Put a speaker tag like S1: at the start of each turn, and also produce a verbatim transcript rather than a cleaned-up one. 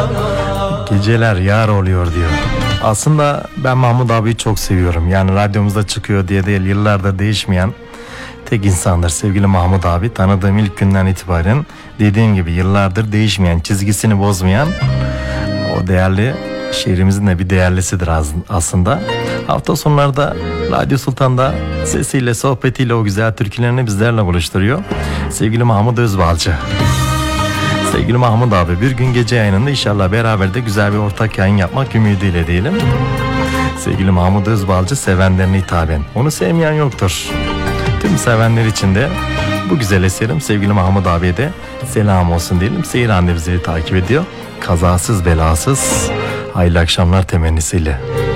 S1: Geceler yar oluyor diyor. Aslında ben Mahmut abiyi çok seviyorum. Yani radyomuzda çıkıyor diye değil, yıllardır değişmeyen tek insandır sevgili Mahmut abi. Tanıdığım ilk günden itibaren dediğim gibi yıllardır değişmeyen, çizgisini bozmayan o değerli şehrimizin de bir değerlisidir aslında. Hafta sonlarda Radyo Sultan'da sesiyle, sohbetiyle o güzel türkülerini bizlerle buluşturuyor. Sevgili Mahmut Özbalcı. Sevgili Mahmut abi, bir gün gece yayınında inşallah beraber de güzel bir ortak yayın yapmak ümidiyle diyelim. Sevgili Mahmut Özbalcı sevenlerine hitaben. Onu sevmeyen yoktur. Tüm sevenler için de bu güzel eserim sevgili Mahmut abiye de selam olsun diyelim. Seyir Anne bizleri takip ediyor. Kazasız belasız hayırlı akşamlar temennisiyle.